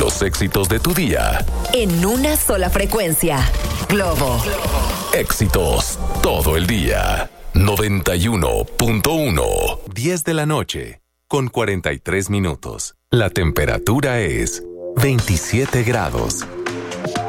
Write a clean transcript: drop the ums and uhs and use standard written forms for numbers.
Los éxitos de tu día. En una sola frecuencia. Globo. Éxitos todo el día. 91.1. 10 de la noche. Con 43 minutos. La temperatura es 27 grados.